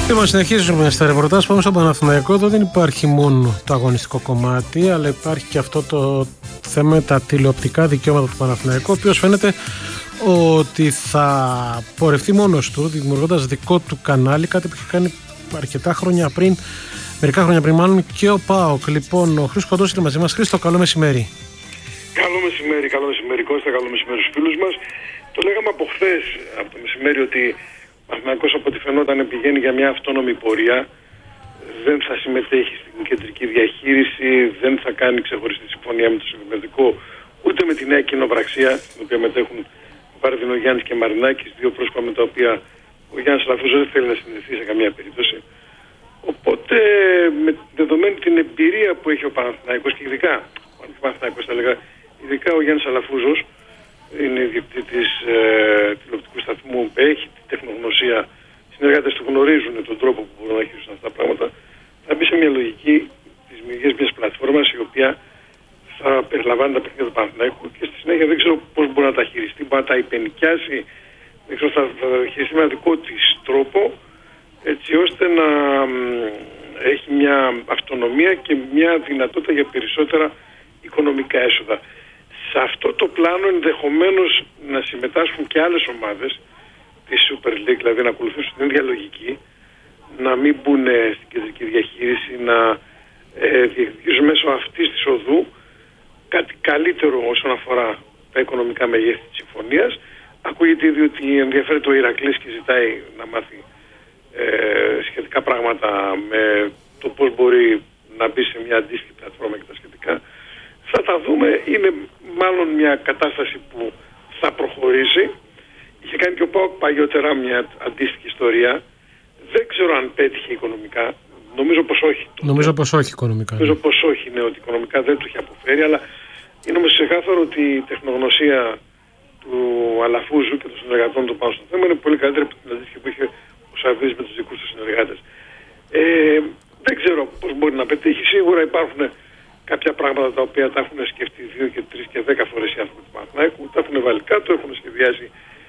Λοιπόν, συνεχίζουμε στα ρεπορτάζ. Πάμε στο Παναθηναϊκό. Εδώ δεν υπάρχει μόνο το αγωνιστικό κομμάτι, αλλά υπάρχει και αυτό το θέμα με τα τηλεοπτικά δικαιώματα του Παναθηναϊκού, ο οποίος φαίνεται ότι θα πορευτεί μόνος του, δημιουργώντας δικό του κανάλι, κάτι που είχε κάνει αρκετά χρόνια πριν, μερικά χρόνια πριν μάλλον, και ο ΠΑΟΚ. Λοιπόν, ο Χρήστος Κοντός είναι μαζί μας. Χρήστο, καλό μεσημέρι. Καλό μεσημέρι Κώστα, καλό μεσημέρι στους φίλους μας. Το λέγαμε από χθες, από το μεσημέρι, ότι ο Παναθηναϊκός από ό,τι φαινόταν πηγαίνει για μια αυτόνομη πορεία. Δεν θα συμμετέχει στην κεντρική διαχείριση, δεν θα κάνει ξεχωριστή συμφωνία με το συμβουλευτικό, ούτε με τη νέα κοινοπραξία, στην οποία μετέχουν ο Βαρδινογιάννης και Μαρινάκης, δύο πρόσωπα με τα οποία ο Γιάννης Αλαφούζος δεν θέλει να συνδεθεί σε καμία περίπτωση. Οπότε, με δεδομένη την εμπειρία που έχει ο Παναθηναϊκός και ειδικά ο Παναθηναϊκός, θα λέγα, ειδικά ο Γιάννης Αλαφούζος, είναι ιδιοκτήτης τηλεοπτικού σταθμού, έχει τη τεχνογνωσία, οι συνεργάτες του γνωρίζουν τον τρόπο που μπορούν να χειριστούν αυτά τα πράγματα, θα μπει σε μια λογική της δημιουργίας μιας πλατφόρμας η οποία θα περιλαμβάνει τα παιχνίδια του Παναθηναϊκού και στη συνέχεια δεν ξέρω πώς μπορεί να τα χειριστεί, μπορεί να τα υπενοικιάσει, δεν ξέρω, θα χειριστεί με ένα δικό της τρόπο, έτσι ώστε να έχει μια αυτονομία και μια δυνατότητα για περισσότερα οικονομικά έσοδα. Σε αυτό το πλάνο ενδεχομένως να συμμετάσχουν και άλλες ομάδες της Super League, δηλαδή να ακολουθήσουν την ίδια λογική, να μην μπουν στην κεντρική διαχείριση, να διεκδικήσουν μέσω αυτής της οδού κάτι καλύτερο όσον αφορά τα οικονομικά μεγέθη της συμφωνίας. Ακούγεται ήδη ότι ενδιαφέρεται ο Ηρακλής και ζητάει να μάθει σχετικά πράγματα με το πώς μπορεί να μπει σε μια αντίστοιχη πλατφόρμα και τα σχετικά. Θα τα δούμε, είναι μάλλον μια κατάσταση που θα προχωρήσει. Είχε κάνει και ο ΠΑΟΚ παλιότερα μια αντίστοιχη ιστορία. Δεν ξέρω αν πέτυχε οικονομικά. Νομίζω πως όχι. Νομίζω πως όχι οικονομικά. Νομίζω πως όχι, ναι, ότι οικονομικά δεν του είχε αποφέρει, αλλά είναι όμως ξεκάθαρο ότι η τεχνογνωσία του Αλαφούζου και των συνεργατών του πάνω στο θέμα είναι πολύ καλύτερη από την αντίστοιχη που είχε ο Σαββίδης με τους δικούς του συνεργάτες. Δεν ξέρω πώς μπορεί να πετύχει. Σίγουρα υπάρχουν κάποια πράγματα τα οποία τα έχουν σκεφτεί 2 και 3 και 10 φορές οι άνθρωποι του Παναθηναϊκού, τα έχουν βάλει κάτω, έχουν σχεδιάσει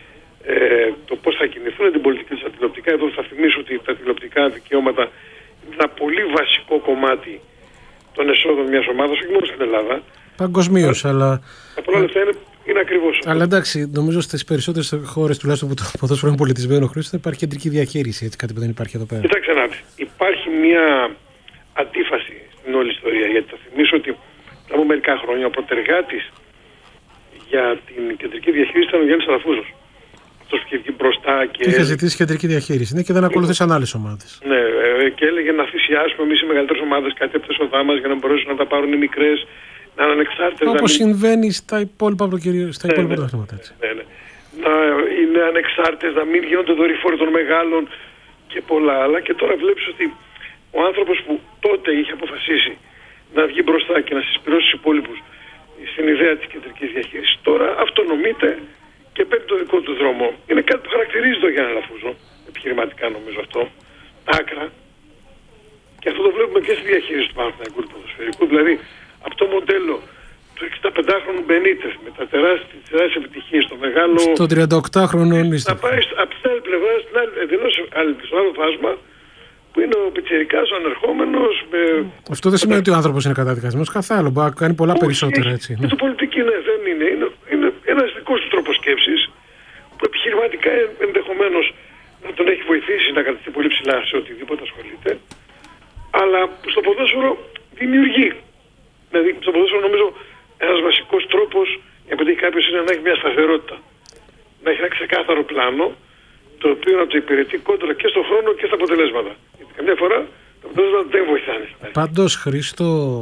το πώς θα κινηθούν, την πολιτική του τηλεοπτικά. Εδώ θα θυμίσω ότι τα τηλεοπτικά δικαιώματα είναι ένα πολύ βασικό κομμάτι των εσόδων μιας ομάδας, όχι μόνο στην Ελλάδα. Παγκοσμίως, αλλά. Τα πολλά λεφτά είναι ακριβώς. Αλλά εντάξει, νομίζω στις περισσότερες χώρες, τουλάχιστον που το ποδόσφαιρο είναι πολιτισμένο, Χρήστο, υπάρχει κεντρική διαχείριση, έτσι, κάτι που δεν υπάρχει εδώ πέρα. Κοιτάξτε να δείτε. Υπάρχει μια αντίφαση στην όλη ιστορία. Γιατί θα θυμίσω ότι πριν από μερικά χρόνια ο προτεργάτης για την κεντρική διαχείριση ήταν ο Γιάννης Αλαφούζος. Αυτός που είχε βγει μπροστά και. Είχε ζητήσει κεντρική διαχείριση, ναι, και δεν ακολούθησαν άλλες ομάδες. Ναι, και έλεγε να θυσιάσουμε εμείς οι μεγαλύτερες ομάδες κάτι από τα έσοδά μας για να μπορέσουν να τα πάρουν οι μικρές, να είναι ανεξάρτητες. Όπως συμβαίνει στα υπόλοιπα πρωταθλήματα. Ναι. Να είναι ανεξάρτητες, να μην γίνονται δορυφόροι των μεγάλων και πολλά άλλα. Και τώρα βλέπεις ότι ο άνθρωπος που τότε είχε αποφασίσει να βγει μπροστά και να συσπηρώσει τους υπόλοιπους στην ιδέα της κεντρικής διαχείρισης, τώρα αυτονομείται και παίρνει το δικό του δρόμο. Είναι κάτι που χαρακτηρίζει τον Γιάννη Αλαφούζο, επιχειρηματικά νομίζω αυτό, άκρα. Και αυτό το βλέπουμε και στη διαχείριση του Παναθηναϊκού του ποδοσφαιρικού. Δηλαδή, από το μοντέλο του 65χρονου Μπενίτες με τα τεράστιες επιτυχίες, το μεγάλο. Στο 38χρονο Νίστα. Να πάει από την άλλη πλευρά, στο άλλο φάσμα, που είναι ο πιτσιρικάς, ο ανερχόμενος. Αυτό δεν σημαίνει ότι ο άνθρωπος είναι καταδικασμένος καθόλου. Μπορεί να κάνει πολλά περισσότερα, έτσι. Και το πολιτική, ναι, δεν είναι. Είναι ένας δικός του τρόπος σκέψης που επιχειρηματικά ενδεχομένως να τον έχει βοηθήσει να καταστεί πολύ ψηλά σε οτιδήποτε ασχολείται. Αλλά στο ποδόσφαιρο δημιουργεί. Δηλαδή, στο ποδόσφαιρο νομίζω ένας βασικός τρόπος για να πετύχει κάποιος είναι να έχει μια σταθερότητα. Να έχει ένα ξεκάθαρο πλάνο, το οποίο να το υπηρετεί κόντρα και στον χρόνο και στα αποτελέσματα. Γιατί καμιά φορά τα αποτελέσματα δεν βοηθάνε. Πάντως, Χρήστο,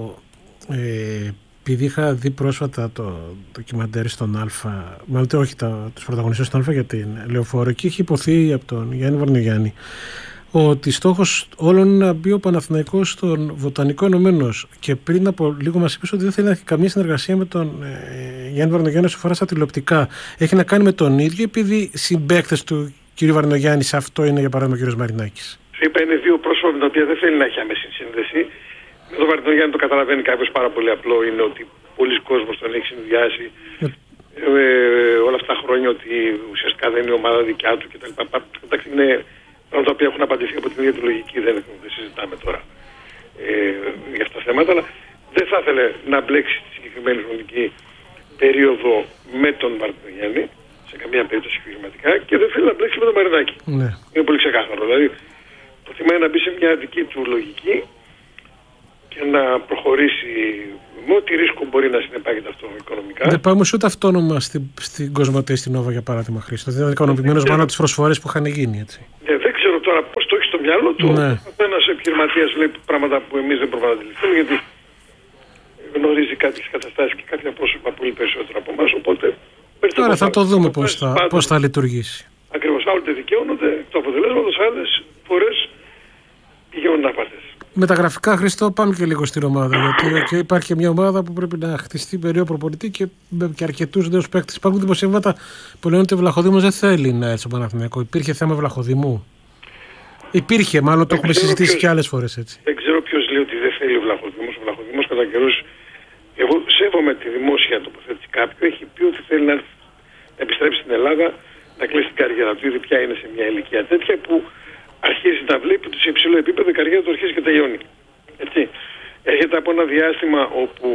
επειδή είχα δει πρόσφατα το ντοκιμαντέρ στον Αλφα, μάλλον όχι τους πρωταγωνιστές στον Αλφα για την Λεωφόρο, και είχε υποθεί από τον Γιάννη Βαρδινογιάννη ότι στόχος όλων είναι να μπει ο Παναθηναϊκός στον Βοτανικό Ενωμένος. Και πριν από λίγο μας είπες ότι δεν θέλει να έχει καμία συνεργασία με τον Γιάννη Βαρδινογιάννη όσο αφορά στα τηλεοπτικά. Έχει να κάνει με τον ίδιο, επειδή συμπαίκτες του κ. Βαρδινογιάννη σε αυτό είναι, για παράδειγμα, ο κ. Μαρινάκης. Είπα, είναι δύο πρόσωπα με τα οποία δεν θέλει να έχει άμεση σύνδεση. Με τον Βαρδινογιάννη το καταλαβαίνει κάποιος πάρα πολύ απλό. Είναι ότι πολλοί κόσμος τον έχει συνδυάσει όλα αυτά τα χρόνια, ότι ουσιαστικά δεν είναι η ομάδα δικιά του κτλ. Εντάξει, είναι τα οποία έχουν απαντηθεί από την ίδια τη λογική, δεν συζητάμε τώρα για αυτά τα θέματα, αλλά δεν θα ήθελε να μπλέξει τη συγκεκριμένη χρονική περίοδο με τον Βαρδινογιάννη, σε καμία περίπτωση επιχειρηματικά, και δεν θέλει να μπλέξει με τον Μαρινάκη. Ναι. Είναι πολύ ξεκάθαρο. Δηλαδή, προτιμάει να μπει σε μια δική του λογική και να προχωρήσει με ό,τι ρίσκο μπορεί να συνεπάγεται αυτό οικονομικά. Δεν πάμε ούτε αυτόνομα στην Κοσμοτέ, στην Νόβα, για παράδειγμα, Χρήστο. Δεν ήταν ικανοποιημένος μόνο από τις προσφορές που είχαν γίνει, έτσι. Δεν ξέρω τώρα πώς το έχει στο μυαλό του. Ναι. Ένας επιχειρηματίας λέει πράγματα που εμείς δεν μπορούμε να αντιληφθούμε, γιατί γνωρίζει κάποιες καταστάσεις και κάποια πρόσωπα πολύ περισσότερο από εμάς. Οπότε τώρα θα το δούμε πώς θα λειτουργήσει. Ακριβώς, άλλοτε δικαιώνονται το αποτελέσματο, άλλες φορές πηγαίνουν άπατες. Με τα γραφικά, Χριστό, πάμε και λίγο στην ομάδα. Γιατί και υπάρχει και μια ομάδα που πρέπει να χτιστεί περίοδο προπονητή και αρκετούς νέους παίκτες. Υπάρχουν δημοσιεύματα που λένε ότι ο Βλαχοδήμος δεν θέλει να έρθει στο Παναθηναϊκό. Υπήρχε θέμα Βλαχοδήμου. Υπήρχε, μάλλον το έχουμε συζητήσει και άλλες φορές έτσι. Δεν ξέρω ποιος λέει ότι δεν θέλει ο Βλαχοδήμος. Ο Βλαχοδήμος κατά καιρούς, εγώ σέβομαι τη δημόσια τοποθέτηση κάποιου, έχει πει ότι θέλει να επιστρέψει στην Ελλάδα, να κλείσει την καριέρα του. Ήδη πια είναι σε μια ηλικία τέτοια που αρχίζει να βλέπει ότι σε υψηλό επίπεδο η καριέρα του αρχίζει και τελειώνει. Έτσι. Έρχεται από ένα διάστημα όπου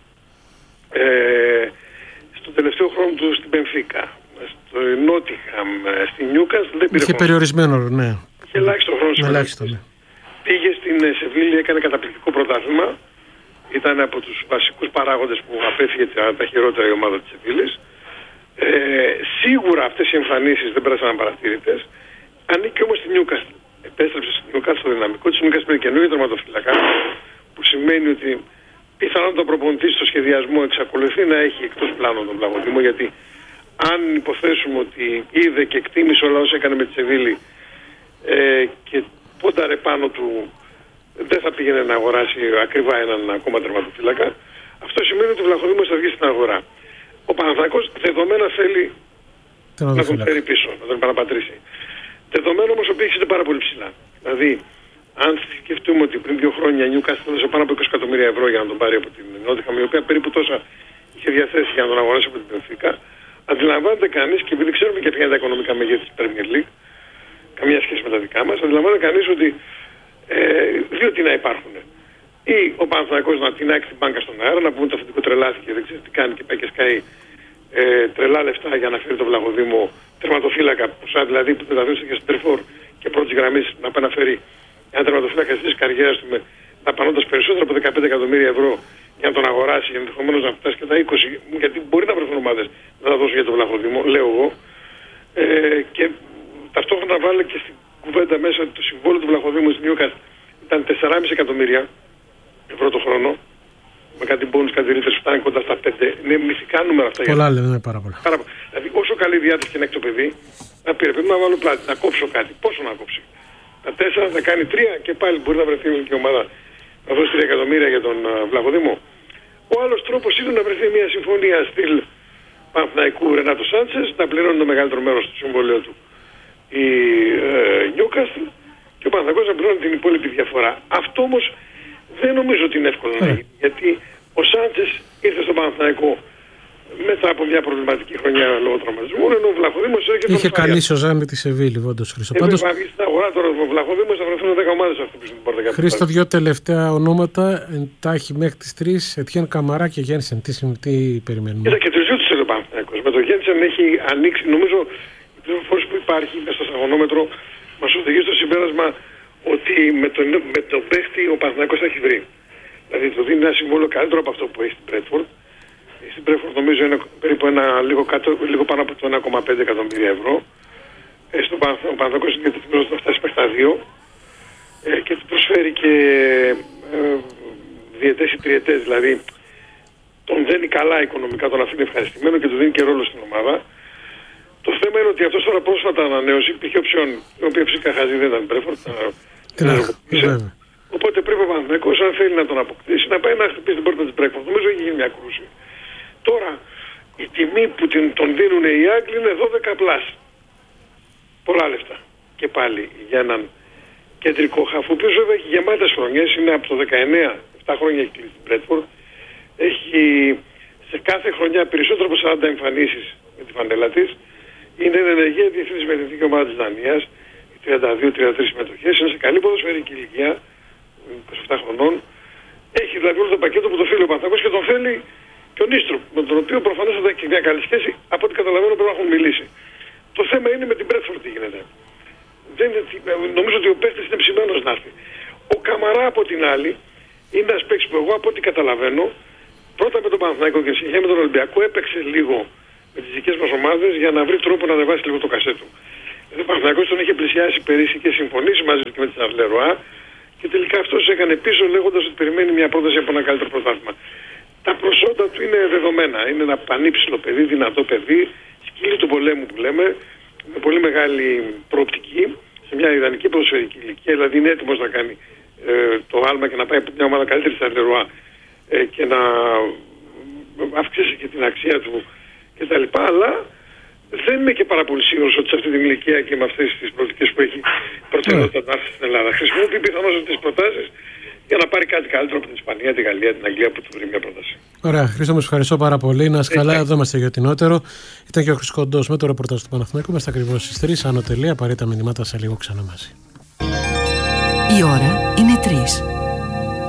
στο τελευταίο χρόνο του στην Μπενφίκα, στο Νότιχαμ, στη Νιούκαστλ δεν πήρε. Είχε περιορισμένο, ναι. Είχε ελάχιστο χρόνο συμμετοχής. Ναι. Πήγε στην Σεβίλη, έκανε καταπληκτικό πρωτάθλημα. Ήταν από τους βασικούς παράγοντες που απέφυγε τα χειρότερα η ομάδα της Σεβίλης. Σίγουρα αυτές οι εμφανίσεις δεν πέρασαν απαρατήρητες. Ανήκει όμως στη Νιούκαστλ. Επέστρεψε στη Νιούκαστλ στο δυναμικό της. Νιούκαστλ με καινούργιο τερματοφύλακα, που σημαίνει ότι πιθανόν ο προπονητής στο σχεδιασμό εξακολουθεί να έχει εκτός πλάνου τον Βλαχοδήμο, γιατί αν υποθέσουμε ότι είδε και εκτίμησε όλα όσα έκανε με τη Σεβίλη και πόνταρε πάνω του, δεν θα πήγαινε να αγοράσει ακριβά έναν ακόμα τερματοφύλακα. Αυτό σημαίνει ότι ο Βλαχοδήμος θα βγει στην αγορά. Ο Παναθηναϊκός δεδομένα θέλει να τον φέρει πίσω, να τον παραπατρίσει. Δεδομένο όμως ο οποίος είναι πάρα πολύ ψηλά. Δηλαδή, αν σκεφτούμε ότι πριν 2 χρόνια η Newcastle έδωσε πάνω από 20 εκατομμύρια ευρώ για να τον πάρει από την Νότιχαμ, η οποία περίπου τόσα είχε διαθέσει για να τον αγοράσει από την Μπενφίκα, αντιλαμβάνεται κανείς, και επειδή ξέρουμε και ποια είναι τα οικονομικά μεγέθη της Premier League, καμία σχέση με τα δικά μας, αντιλαμβάνεται κανείς ότι δύο τι να υπάρχουν. Ή ο Παναθηναϊκός να τεινάξει την μπάνκα στον αέρα, να πούμε το αφεντικό τρελάθηκε, δεν ξέρει τι κάνει και πάει και σκάει τρελά λεφτά για να φέρει τον Βλαχοδήμο τερματοφύλακα, δηλαδή που μεταδίδεται και στην Τερφόρ και πρώτης γραμμής να πάει να φέρει ένα τερματοφύλακα της καριέρας του, δαπανώντας περισσότερο από 15 εκατομμύρια ευρώ για να τον αγοράσει, για ενδεχομένως να φτάσει και τα 20, γιατί μπορεί να βρεθούν ομάδες να τα δώσουν για τον Βλαχοδήμο, λέω εγώ. Και ταυτόχρονα βάλε και στην κουβέντα μέσα το συμβόλαιο του Βλαχοδήμου στην Newcastle ήταν 4,5 εκατομμύρια ευρώ το χρόνο. Με κάτι μπόνους, κάτι ρήτες που φτάνει κοντά στα 5. Είναι μυθικά νούμερα αυτά. Πολλά λένε, είναι πάρα πολλά. Δηλαδή, όσο καλή διάθεση και να έχει το παιδί, να πει πρέπει να βάλω πλάτη, να κόψω κάτι. Πόσο να κόψει? Τα 4 θα κάνει 3 και πάλι μπορεί να βρεθεί και η ομάδα να δώσει 3 εκατομμύρια για τον Βλαχοδήμο. Ο άλλος τρόπος είναι να βρεθεί μια συμφωνία στυλ Παναθηναϊκού Ρενάτο Σάντσες, να πληρώνει το μεγαλύτερο μέρος του συμβολέου του η Newcastle και ο Παναθηναϊκός να πληρώνει την υπόλοιπη διαφορά. Αυτό όμως δεν νομίζω ότι είναι εύκολο να γίνει, γιατί ο Σάντσες ήρθε στον Παναθηναϊκό μετά από μια προβληματική χρονιά λόγω τραυματισμού, ενώ ο Βλαχοδήμος είχε καλή σοζάμι τη Σεβίλη, όντως, Χρήστο. Πάντως, στην αγορά τώρα ο Βλαχοδήμος θα βρεθούν 10 ομάδες αυτοί που στην πόρτα. Χρήστο, 2 τελευταία ονόματα εντάχει μέχρι τις 3, Ετιέν Καμαρά και Γένσεν. Τι περιμένουμε? Είδα και τους δύο τους ο Παναθηναϊκός. Με το Γένσεν έχει ανοίξει, νομίζω, η πληροφόρηση που υπάρχει μέσα στο σταγονόμετρο μας οδηγεί στο συμπέρασμα ότι με τον παίχτη ο Παναθηναϊκός θα έχει βρει. Δηλαδή το δίνει ένα συμβόλαιο καλύτερο από αυτό που έχει στην Μπρέτφορντ. Στην Μπρέτφορντ νομίζω είναι περίπου λίγο πάνω από το 1,5 εκατομμύρια ευρώ. Ο Παναθηναϊκός είναι διατεθειμένος να φτάσει μέχρι τα 2 και του προσφέρει και διετές ή τριετές, δηλαδή τον δένει καλά οικονομικά, τον αφήνει ευχαριστημένο και του δίνει και ρόλο στην ομάδα. Το θέμα είναι ότι αυτός τώρα πρόσφατα ανανέωσε, υπήρχε οψιόν, η οποία φυσικά χαζή δεν ήταν Μπρέτφορντ. Οπότε πρέπει ο Παναθηναϊκός, αν θέλει να τον αποκτήσει, να πάει να χτυπήσει την πόρτα της Μπρέτφορντ. Νομίζω έχει γίνει μια κρούση. Τώρα, η τιμή που τον δίνουν οι Άγγλοι είναι 12 πλάς. Πολλά λεφτά. Και πάλι για έναν κεντρικό χαφ, ο οποίος βέβαια έχει γεμάτες χρονιές, είναι από το 19, 7 χρόνια έχει κλείσει την Μπρέτφορντ. Έχει σε κάθε χρονιά περισσότερο από 40 εμφανίσεις με τη φανέλα της. Είναι ενεργεία διεθνής με την εθνική ομάδα της Δανίας. 32-33 συμμετοχές, είναι σε καλή ποδοσφαιρική ηλικία, 27 χρονών. Έχει δηλαδή όλο το πακέτο που το θέλει ο Παναθηναϊκός και τον θέλει και ο Νίστρου, με τον οποίο προφανώς θα έχει μια καλή σχέση. Από ό,τι καταλαβαίνω πρέπει να έχουν μιλήσει. Το θέμα είναι με την Μπρέτφορντ τι γίνεται. Νομίζω ότι ο παίκτης είναι ψημένος να έρθει. Ο Καμαρά από την άλλη είναι ένας παίκτης που εγώ από ό,τι καταλαβαίνω, πρώτα με τον Παναθηναϊκό και συνεχεία με τον Ολυμπιακό έπαιξε λίγο με τις δικές μας ομάδες για να βρει τρόπο να ανεβάσει λίγο το κασέ του. Ο Παναθηναϊκός τον είχε πλησιάσει πέρυσι και συμφωνήσει μαζί του και με τη Σαρλερουά και τελικά αυτός έκανε πίσω λέγοντας ότι περιμένει μια πρόταση από ένα καλύτερο πρωτάθλημα. Τα προσόντα του είναι δεδομένα. Είναι ένα πανύψηλο παιδί, δυνατό παιδί, σκύλι του πολέμου που λέμε, με πολύ μεγάλη προοπτική, σε μια ιδανική ποδοσφαιρική ηλικία, δηλαδή είναι έτοιμος να κάνει το άλμα και να πάει από μια ομάδα καλύτερη στα Σαρλερουά και να αυξήσει και την αξία του κτλ. Αλλά δεν είμαι και πάρα πολύ σίγουρος ότι σε αυτή την ηλικία και με αυτές τις προοπτικές που έχει προτεραιότητα να έρθει στην Ελλάδα. Χρησιμοποιεί πιθανώς αυτές τις προτάσεις για να πάρει κάτι καλύτερο από την Ισπανία, τη Γαλλία, την Αγγλία που του βρει μια πρόταση. Ωραία, Χρήστο, μου ευχαριστώ πάρα πολύ. Να είσαι καλά, εδώ είμαστε για τινότερο. Ήταν και ο Χρήστος Κοντός με το ρεπορτάζ του Παναθηναϊκού. Είμαστε ακριβώς στις 3. Άνω τελεία, πάρε τα μηνύματα σε λίγο ξανά μαζί. Η ώρα είναι 3.